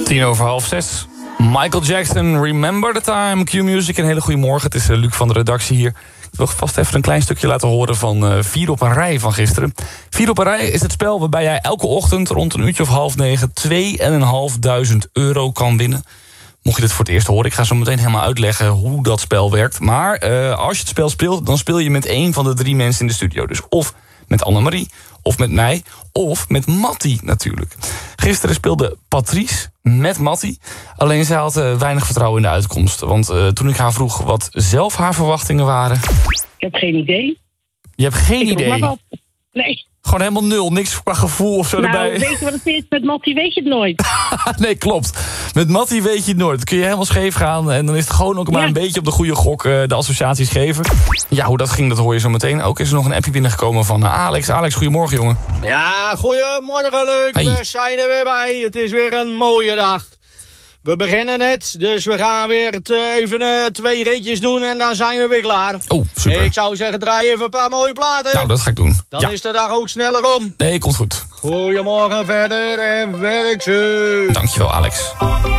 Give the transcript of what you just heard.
5:10. Michael Jackson, Remember the Time, Q-Music. Een hele goede morgen, het is Luc van de redactie hier. Ik wil vast even een klein stukje laten horen van 4 op een rij van gisteren. 4 op een rij is het spel waarbij jij elke ochtend rond een uurtje of 8:30 €2.500 kan winnen. Mocht je dit voor het eerst horen, ik ga zo meteen helemaal uitleggen hoe dat spel werkt. Maar als je het spel speelt, dan speel je met één van de 3 mensen in de studio. Dus of met Annemarie, of met mij, of met Mattie natuurlijk. Gisteren speelde Patrice met Mattie. Alleen zij had weinig vertrouwen in de uitkomst. Want toen ik haar vroeg wat zelf haar verwachtingen waren... Ik heb geen idee. Je hebt geen idee? Nee. Gewoon helemaal nul, niks qua gevoel of zo erbij. Weet je wat het is? Met Mattie weet je het nooit. Nee, klopt. Met Mattie weet je het nooit. Dan kun je helemaal scheef gaan en dan is het gewoon ook maar een beetje op de goede gok de associaties geven. Ja, hoe dat ging, dat hoor je zo meteen. Ook is er nog een appje binnengekomen van Alex. Alex, goedemorgen, jongen. Ja, goedemorgen, Luc. Hey. We zijn er weer bij. Het is weer een mooie dag. We beginnen net, dus we gaan weer even 2 ritjes doen en dan zijn we weer klaar. Oh, super. Ik zou zeggen, draai even een paar mooie platen. Nou, dat ga ik doen. Dan is de dag ook sneller om. Nee, komt goed. Goedemorgen verder en werk ze. Dankjewel, Alex.